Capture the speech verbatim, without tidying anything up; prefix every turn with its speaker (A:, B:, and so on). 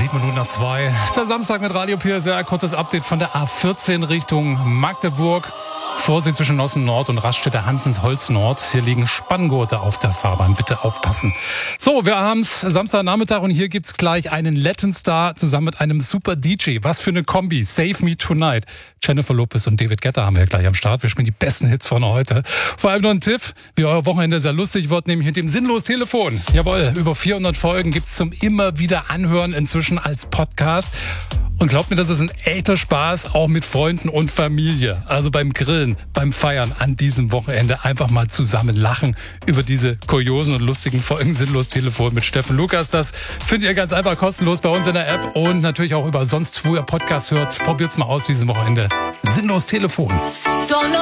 A: Sieben Minuten nach zwei. Der Samstag mit Radio P S R. Kurzes Update von der A vierzehn Richtung Magdeburg. Vorsicht zwischen Nossen Nord und Raststätte Hansens Holz Nord. Hier liegen Spanngurte auf der Fahrbahn. Bitte aufpassen. So, wir haben's Samstagnachmittag und hier gibt's gleich einen Latin Star zusammen mit einem super D J. Was für eine Kombi. Save Me Tonight. Jennifer Lopez und David Guetta haben wir gleich am Start. Wir spielen die besten Hits von heute. Vor allem noch ein Tipp, wie euer Wochenende sehr lustig wird, nämlich mit dem Sinnlos Telefon. Jawohl, über vierhundert Folgen gibt's zum immer wieder Anhören inzwischen als Podcast. Und glaubt mir, das ist ein echter Spaß, auch mit Freunden und Familie. Also beim Grillen, beim Feiern an diesem Wochenende einfach mal zusammen lachen über diese kuriosen und lustigen Folgen Sinnlos Telefon mit Steffen Lukas. Das findet ihr ganz einfach kostenlos bei uns in der App und natürlich auch über sonst, wo ihr Podcast hört. Probiert's mal aus dieses Wochenende. Sinnlos Telefon.